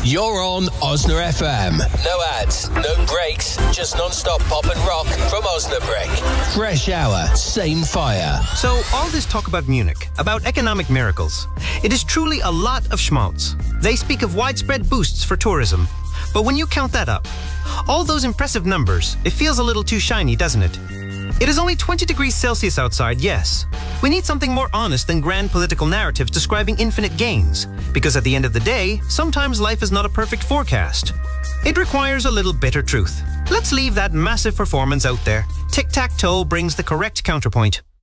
You're on Osna FM. No ads, no breaks, just non-stop pop and rock from Osnabrück. Fresh hour, same fire. So, all this talk about Munich, about economic miracles, it is truly a lot of schmaltz. They speak of widespread boosts for tourism. But when you count that up, all those impressive numbers, it feels a little too shiny, doesn't it? It is only 20 degrees Celsius outside, yes. We need something more honest than grand political narratives describing infinite gains. Because at the end of the day, sometimes life is not a perfect forecast. It requires a little bitter truth. Let's leave that massive performance out there. Tic-tac-toe brings the correct counterpoint.